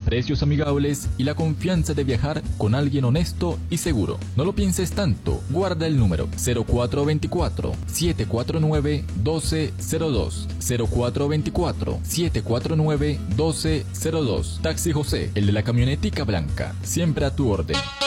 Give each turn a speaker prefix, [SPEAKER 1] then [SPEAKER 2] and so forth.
[SPEAKER 1] precios amigables y la confianza de viajar con alguien honesto y seguro. No lo pienses tanto, guarda el número 0424-749-1202. 0424-749-1202. Taxi José, el de la camionetica blanca, siempre a tu orden.